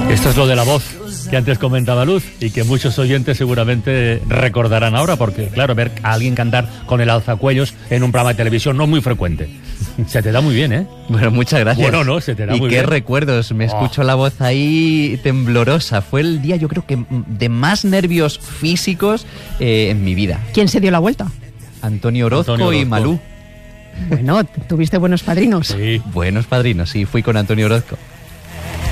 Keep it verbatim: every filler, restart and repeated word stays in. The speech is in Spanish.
Esto es lo de la voz que antes comentaba Luz y que muchos oyentes seguramente recordarán ahora, porque claro, ver a alguien cantar con el alzacuellos en un programa de televisión no es muy frecuente. Se te da muy bien, ¿eh? Bueno, muchas gracias. Bueno, no, se te da y muy qué bien. recuerdos, me Oh. escucho la voz ahí temblorosa. Fue el día, yo creo que de más nervios físicos eh, en mi vida. ¿Quién se dio la vuelta? Antonio Orozco, Antonio Orozco. y Malú. Bueno, tuviste buenos padrinos. Sí. Buenos padrinos, sí, fui con Antonio Orozco.